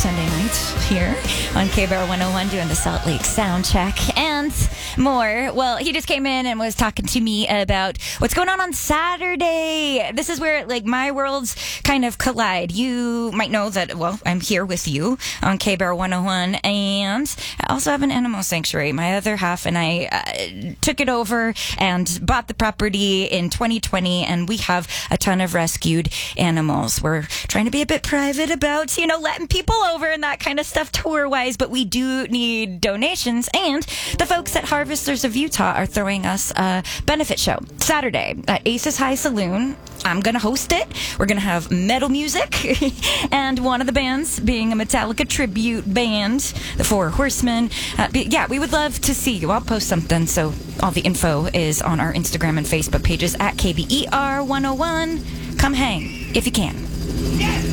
Sunday nights here on KBAR 101 doing the Salt Lake sound check and more. Well, he just came in and was talking to me about what's going on Saturday. This is where my worlds kind of collide. You might know that, well, I'm here with you on KBAR 101, and I also have an animal sanctuary. My other half and I took it over and bought the property in 2020, and we have a ton of rescued animals. We're trying to be a bit private about, letting people over and that kind of stuff tour-wise, but we do need donations, and the folks at Harvesters of Utah are throwing us a benefit show Saturday at Aces High Saloon. I'm going to host it. We're going to have metal music, and one of the bands being a Metallica tribute band, the Four Horsemen. We would love to see you. I'll post something, so all the info is on our Instagram and Facebook pages at KBER 101. Come hang if you can. Yes!